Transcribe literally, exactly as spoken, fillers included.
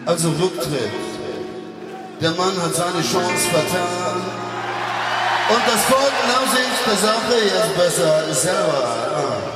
Also Rücktritt. Der Mann hat seine Chance vertan. Und das Volk in Aussicht der Sache ist besser als selber. Ah.